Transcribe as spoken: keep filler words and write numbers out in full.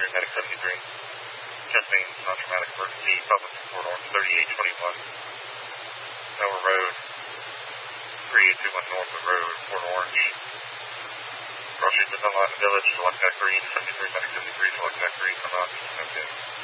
seventy-three, medic seventy-three. Chest pain, non-traumatic emergency, Southwest Fort Orange, thirty-eight twenty-one. Tower Road, thirty-eight twenty-one North of Road, Fort Orange. Cross street to Dunlap Village, select Jack three, seventy-three, medic seventy-three, select Jack three, come out, okay.